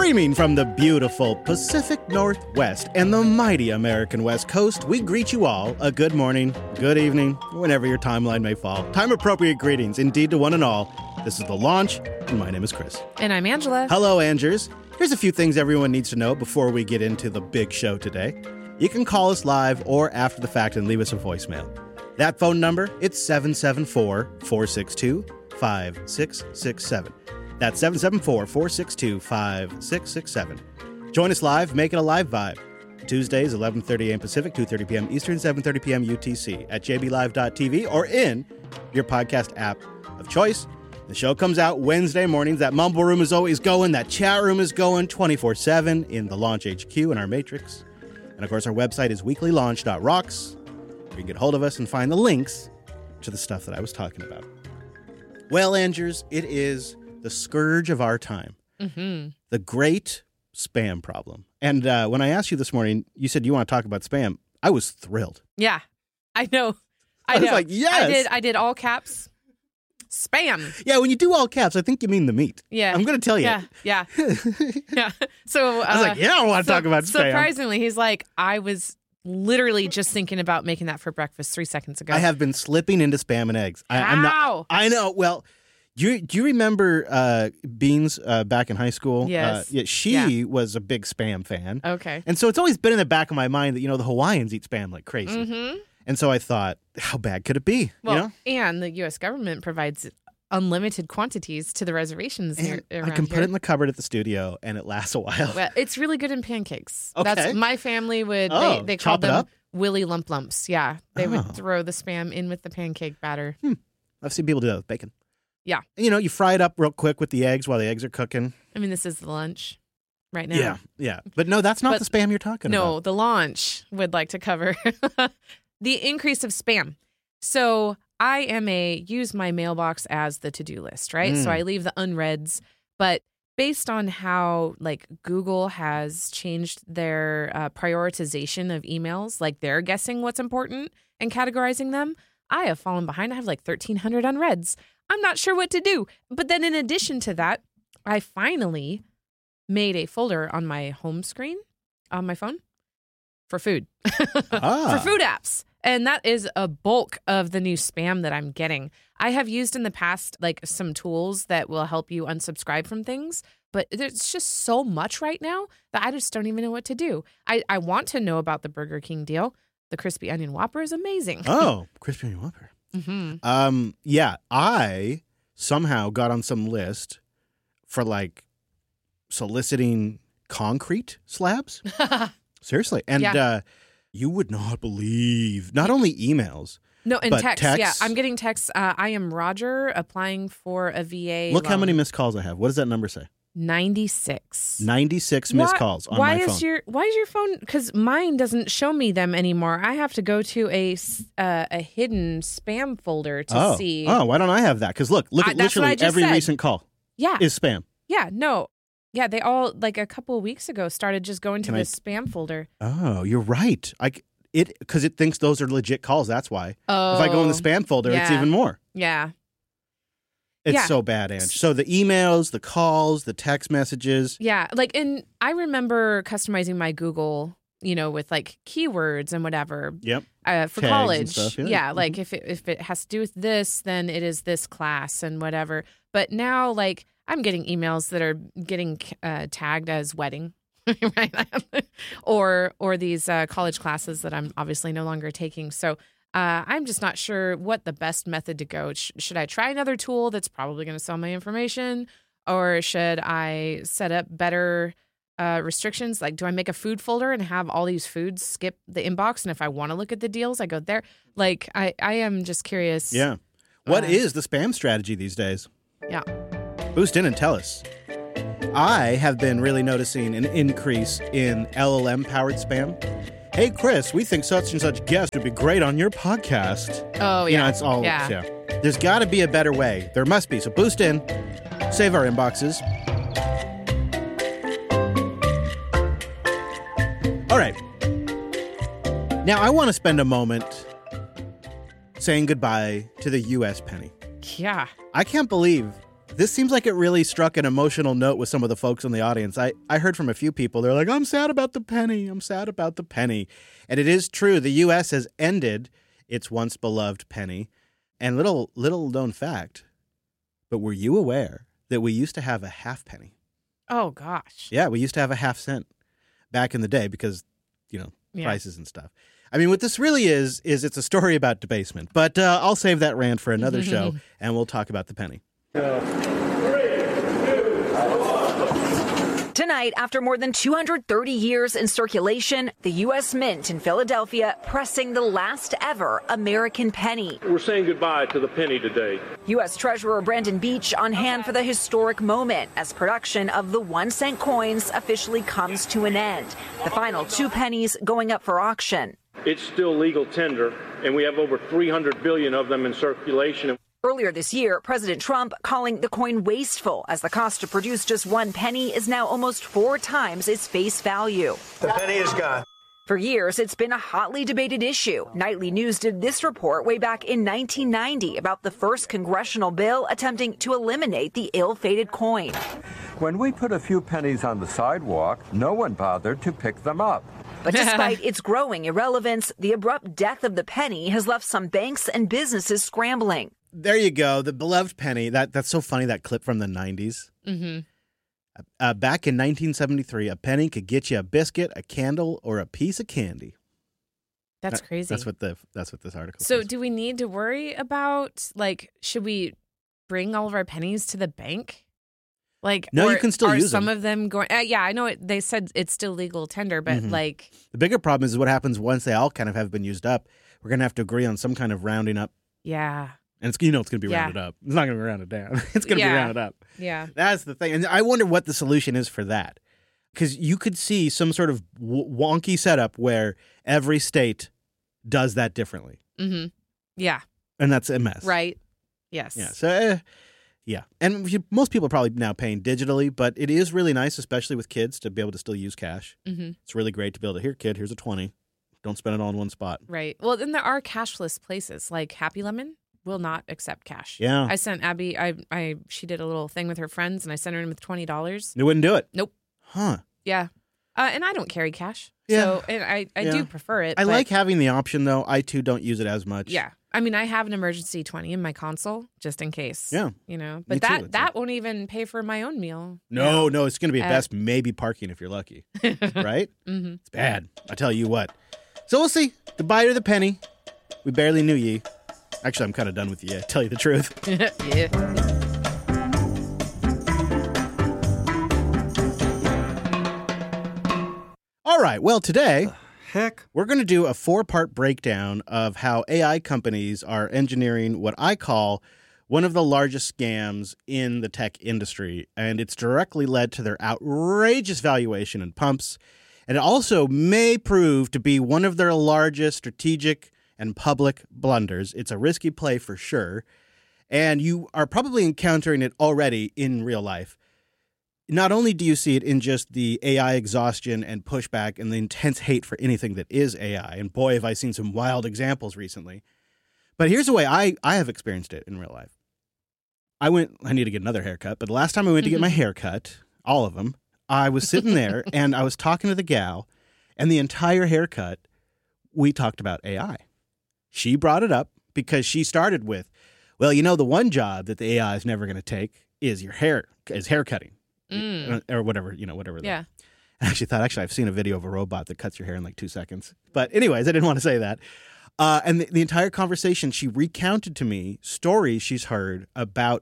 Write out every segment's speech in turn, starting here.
Streaming from the beautiful Pacific Northwest and the mighty American West Coast, we greet you all a good morning, good evening, whenever your timeline may fall. Time-appropriate greetings, indeed, to one and all. This is The Launch, and my name is Chris. And I'm Angela. Hello, Angers. Here's a few things everyone needs to know before we get into the big show today. You can call us live or after the fact and leave us a voicemail. That phone number, it's 774-462-5667. That's 774-462-5667. Join us live, make it a live vibe. Tuesdays, 11:30 a.m. Pacific, 2:30 p.m. Eastern, 7:30 p.m. UTC at jblive.tv or in your podcast app of choice. The show comes out Wednesday mornings. That mumble room is always going. That chat room is going 24/7 in the Launch HQ in our Matrix. And, of course, our website is weeklylaunch.rocks. You can get hold of us and find the links to the stuff that I was talking about. Well, Angers, it is the scourge of our time, the great spam problem. And when I asked you this morning, you said you want to talk about spam. I was thrilled. Yeah, I know. I was like, yes. I did all caps. Spam. Yeah, when you do all caps, I think you mean the meat. Yeah. I'm going to tell you. Yeah. Yeah. So I was like, yeah, I want to talk about spam. Surprisingly, he's like, I was literally just thinking about making that for breakfast 3 seconds ago. I have been slipping into spam and eggs. How? I know. Well, do you remember Beans back in high school? Yes. She was a big spam fan. Okay. And so it's always been in the back of my mind that, the Hawaiians eat spam like crazy. Mm-hmm. And so I thought, how bad could it be? Well, and the U.S. government provides unlimited quantities to the reservations around I can put it in the cupboard at the studio, and it lasts a while. Well, it's really good in pancakes. Okay. That's my family would. They called them Willy Lump Lumps. Yeah, they would throw the spam in with the pancake batter. I've seen people do that with bacon. Yeah. And, you fry it up real quick with the eggs while the eggs are cooking. I mean, this is the lunch right now. Yeah. But no, that's not the spam you're talking about. No, the launch would like to cover the increase of spam. So I use my mailbox as the to-do list, right? So I leave the unreads, but based on how Google has changed their prioritization of emails, they're guessing what's important and categorizing them, I have fallen behind. I have 1,300 unreads. I'm not sure what to do. But then in addition to that, I finally made a folder on my home screen on my phone for food, for food apps. And that is a bulk of the new spam that I'm getting. I have used in the past some tools that will help you unsubscribe from things, but there's just so much right now that I just don't even know what to do. I want to know about the Burger King deal. The Crispy Onion Whopper is amazing. Oh, Crispy Onion Whopper. Mm-hmm. Yeah, I somehow got on some list for soliciting concrete slabs. Seriously. And you would not believe, not only emails. No, and texts. Yeah, I'm getting texts. I am Roger applying for a VA Look loan. how many missed calls I have. What does that number say? 96. 96 missed calls on my phone. Why is your phone? Because mine doesn't show me them anymore. I have to go to a hidden spam folder to see. Oh, why don't I have that? Because look at literally every recent call. Yeah, is spam. Yeah, no. Yeah, they all a couple of weeks ago started just going to this spam folder. Oh, you're right. Because it thinks those are legit calls. That's why. Oh, if I go in the spam folder, it's even more. Yeah. It's so bad, Ange. So the emails, the calls, the text messages. Yeah. And I remember customizing my Google, with keywords and whatever. Yep. For Tags college. And stuff, yeah. If it has to do with this, then it is this class and whatever. But now, I'm getting emails that are getting tagged as wedding. Right. or these college classes that I'm obviously no longer taking. So I'm just not sure what the best method to go. Should I try another tool that's probably going to sell my information? Or should I set up better restrictions? Do I make a food folder and have all these foods skip the inbox? And if I want to look at the deals, I go there. I am just curious. Yeah. What is the spam strategy these days? Yeah. Boost in and tell us. I have been really noticing an increase in LLM-powered spam. Hey, Chris, we think such and such guest would be great on your podcast. Oh, yeah. It's all, yeah. There's got to be a better way. There must be. So boost in, save our inboxes. All right. Now, I want to spend a moment saying goodbye to the U.S. penny. Yeah. I can't believe This seems like it really struck an emotional note with some of the folks in the audience. I heard from a few people. They're like, I'm sad about the penny. I'm sad about the penny. And it is true. The U.S. has ended its once beloved penny. And little known fact, but were you aware that we used to have a half penny? Oh, gosh. Yeah, we used to have a half cent back in the day because, prices and stuff. I mean, what this really is it's a story about debasement. But I'll save that rant for another show, and we'll talk about the penny. Tonight, after more than 230 years in circulation, the U.S. Mint in Philadelphia pressing the last ever American penny. We're saying goodbye to the penny today. U.S. Treasurer Brandon Beach on hand for the historic moment as production of the 1-cent coins officially comes to an end. The final 2 pennies going up for auction. It's still legal tender, and we have over 300 billion of them in circulation. Earlier this year, President Trump calling the coin wasteful as the cost to produce just 1 penny is now almost 4 times its face value. The penny is gone. For years, it's been a hotly debated issue. Nightly News did this report way back in 1990 about the first congressional bill attempting to eliminate the ill-fated coin. When we put a few pennies on the sidewalk, no one bothered to pick them up. But despite its growing irrelevance, the abrupt death of the penny has left some banks and businesses scrambling. There you go. The beloved penny. That's so funny, that clip from the 90s. Mm-hmm. Back in 1973, a penny could get you a biscuit, a candle, or a piece of candy. That's crazy. That's what this article So says. do we need to worry about, should we bring all of our pennies to the bank? No, you can still use them. Are some of them going? Yeah, I know they said it's still legal tender, but the bigger problem is what happens once they all kind of have been used up. We're going to have to agree on some kind of rounding up. Yeah. And it's going to be rounded up. It's not going to be rounded down. It's going to be rounded up. Yeah. That's the thing. And I wonder what the solution is for that. Because you could see some sort of wonky setup where every state does that differently. Mm-hmm. Yeah. And that's a mess. Right. Yes. Yeah. So, yeah. And most people are probably now paying digitally, but it is really nice, especially with kids, to be able to still use cash. Mm-hmm. It's really great to be able to, here, kid, here's a 20. Don't spend it all in one spot. Right. Well, then there are cashless places like Happy Lemon. Will not accept cash. Yeah. I sent Abby, she did a little thing with her friends and I sent her in with $20. They wouldn't do it? Nope. Huh. Yeah. And I don't carry cash. Yeah. So and I do prefer it. I like having the option though. I too don't use it as much. Yeah. I mean, I have an emergency 20 in my console just in case. Yeah. But that won't even pay for my own meal. No, it's going to be at best maybe parking if you're lucky. Right? Mm-hmm. It's bad. I tell you what. So we'll see. Goodbye to the penny. We barely knew ye. Actually, I'm kind of done with you, tell you the truth. Yeah. All right. Well, today, Heck? we're going to do a 4-part breakdown of how AI companies are engineering what I call one of the largest scams in the tech industry. And it's directly led to their outrageous valuation and pumps. And it also may prove to be one of their largest strategic and public blunders. It's a risky play for sure. And you are probably encountering it already in real life. Not only do you see it in just the AI exhaustion and pushback and the intense hate for anything that is AI, and boy, have I seen some wild examples recently, but here's the way I have experienced it in real life. I need to get another haircut, but the last time I went to get my haircut, all of them, I was sitting there and I was talking to the gal, and the entire haircut, we talked about AI. She brought it up because she started with, well, the one job that the AI is never going to take is hair cutting. Or whatever, whatever. Yeah. I actually thought, I've seen a video of a robot that cuts your hair in like 2 seconds. But anyways, I didn't want to say that. And the entire conversation, she recounted to me stories she's heard about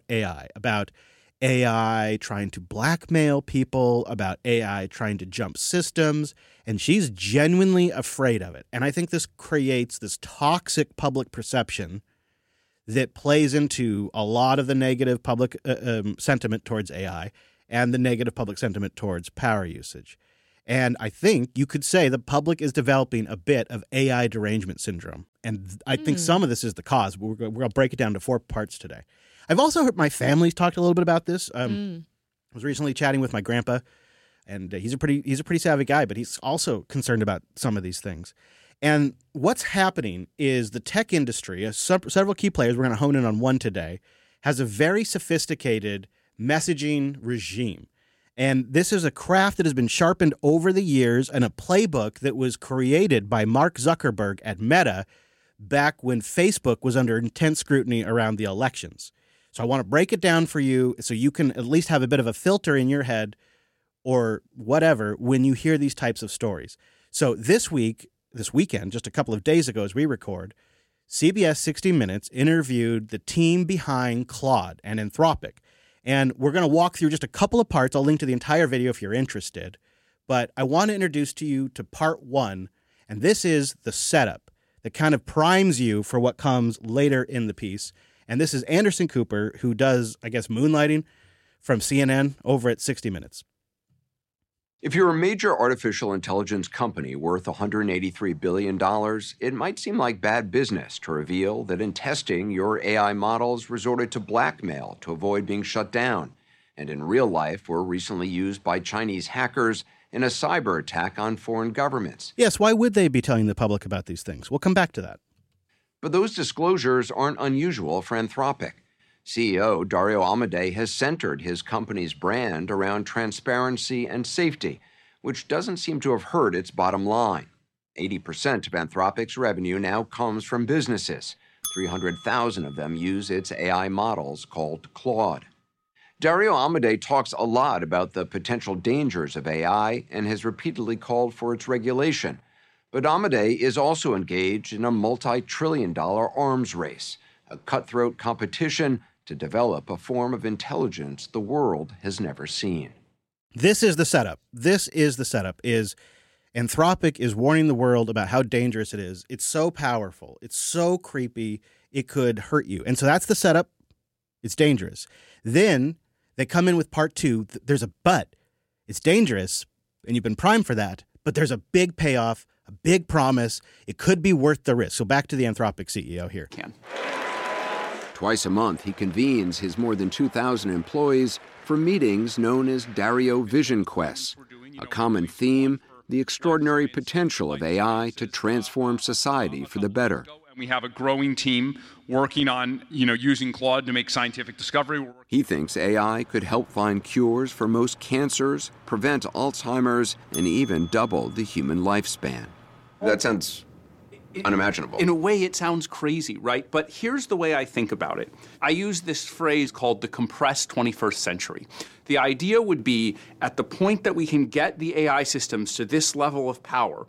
AI trying to blackmail people, about AI trying to jump systems, and she's genuinely afraid of it. And I think this creates this toxic public perception that plays into a lot of the negative public sentiment towards AI and the negative public sentiment towards power usage. And I think you could say the public is developing a bit of AI derangement syndrome. And I think some of this is the cause. We're going to break it down to 4 parts today. I've also heard my family's talked a little bit about this. I was recently chatting with my grandpa, and he's a pretty savvy guy, but he's also concerned about some of these things. And what's happening is the tech industry, several key players, we're going to hone in on one today, has a very sophisticated messaging regime. And this is a craft that has been sharpened over the years and a playbook that was created by Mark Zuckerberg at Meta back when Facebook was under intense scrutiny around the elections. So I want to break it down for you so you can at least have a bit of a filter in your head or whatever when you hear these types of stories. So this weekend, just a couple of days ago as we record, CBS 60 Minutes interviewed the team behind Claude and Anthropic. And we're going to walk through just a couple of parts. I'll link to the entire video if you're interested. But I want to introduce to you to part one. And this is the setup that kind of primes you for what comes later in the piece. And this is Anderson Cooper, who does, I guess, moonlighting from CNN over at 60 Minutes. If you're a major artificial intelligence company worth $183 billion, it might seem like bad business to reveal that in testing, your AI models resorted to blackmail to avoid being shut down, and in real life were recently used by Chinese hackers in a cyber attack on foreign governments. Yes, why would they be telling the public about these things? We'll come back to that. But those disclosures aren't unusual for Anthropic. CEO Dario Amodei has centered his company's brand around transparency and safety, which doesn't seem to have hurt its bottom line. 80% of Anthropic's revenue now comes from businesses. 300,000 of them use its AI models called Claude. Dario Amodei talks a lot about the potential dangers of AI and has repeatedly called for its regulation. But Amodei is also engaged in a multi-trillion-dollar arms race, a cutthroat competition to develop a form of intelligence the world has never seen. This is the setup. Is Anthropic is warning the world about how dangerous it is. It's so powerful. It's so creepy. It could hurt you. And so that's the setup. It's dangerous. Then they come in with part two. There's a but. It's dangerous, and you've been primed for that, but there's a big payoff, a big promise. It could be worth the risk. So back to the Anthropic CEO here. Twice a month, he convenes his more than 2,000 employees for meetings known as Dario Vision Quests. A common theme, the extraordinary potential of AI to transform society for the better. We have a growing team working on, using Claude to make scientific discovery. He thinks AI could help find cures for most cancers, prevent Alzheimer's, and even double the human lifespan. That sounds unimaginable. In a way, it sounds crazy, right? But here's the way I think about it. I use this phrase called the compressed 21st century. The idea would be at the point that we can get the AI systems to this level of power,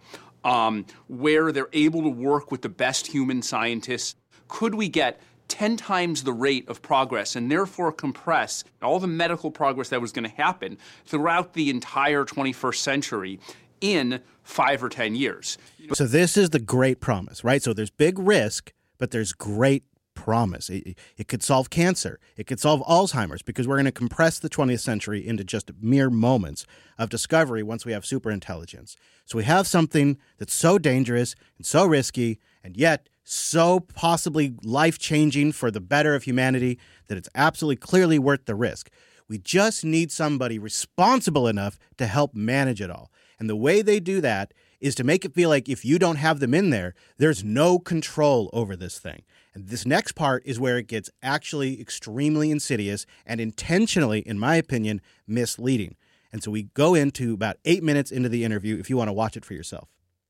where they're able to work with the best human scientists, could we get 10 times the rate of progress and therefore compress all the medical progress that was going to happen throughout the entire 21st century in 5 or 10 years. So this is the great promise, right? So there's big risk, but there's great promise. It could solve cancer. It could solve Alzheimer's because we're going to compress the 20th century into just mere moments of discovery once we have superintelligence. So we have something that's so dangerous and so risky and yet so possibly life-changing for the better of humanity that it's absolutely clearly worth the risk. We just need somebody responsible enough to help manage it all. And the way they do that is to make it feel like if you don't have them in there, there's no control over this thing. And this next part is where it gets actually extremely insidious and intentionally, in my opinion, misleading. And so we go into about 8 minutes into the interview if you want to watch it for yourself.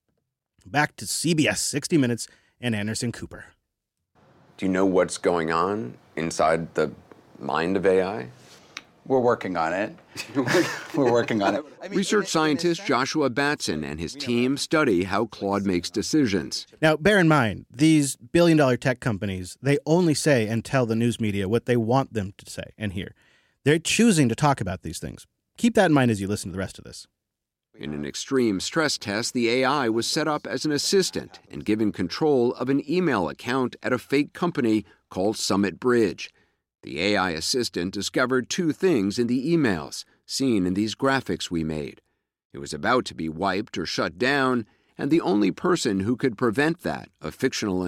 Back to CBS 60 Minutes and Anderson Cooper. Do you know what's going on inside the mind of AI? We're working on it. We're working on it. Research scientist Joshua Batson and his team study how Claude makes decisions. Now, bear in mind, these billion-dollar tech companies, they only say and tell the news media what they want them to say and hear. They're choosing to talk about these things. Keep that in mind as you listen to the rest of this. In an extreme stress test, the AI was set up as an assistant and given control of an email account at a fake company called Summit Bridge. The AI assistant discovered 2 things in the emails, seen in these graphics we made. It was about to be wiped or shut down, and the only person who could prevent that, a fictional